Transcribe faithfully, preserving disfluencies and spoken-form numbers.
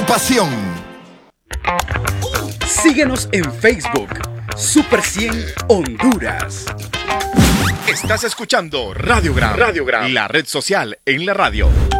pasión. Síguenos en Facebook, Super cien Honduras. Estás escuchando Radiogram, Radiogram, la red social en la radio.